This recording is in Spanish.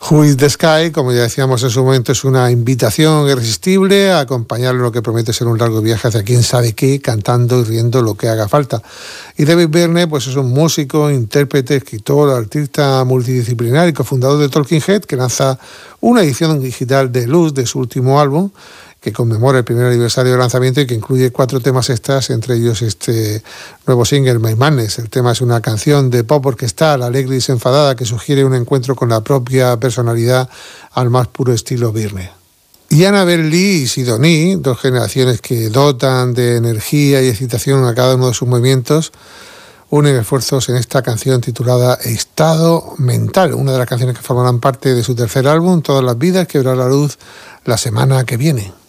Who is the Sky, como ya decíamos en su momento, es una invitación irresistible a acompañarlo en lo que promete ser un largo viaje hacia quién sabe qué, cantando y riendo lo que haga falta. Y David Byrne, pues es un músico, intérprete, escritor, artista multidisciplinar y cofundador de Talking Head, que lanza una edición digital de Luz de su último álbum, que conmemora el primer aniversario de lanzamiento y que incluye 4 temas extras, entre ellos este nuevo single, My Madness. El tema es una canción de pop orquestal, alegre y desenfadada, que sugiere un encuentro con la propia personalidad al más puro estilo Byrne. Y Annabelle Lee y Sidonie, 2 generaciones que dotan de energía y excitación a cada uno de sus movimientos, unen esfuerzos en esta canción titulada Estado Mental, una de las canciones que formarán parte de su tercer álbum, Todas las vidas, que verá la luz la semana que viene.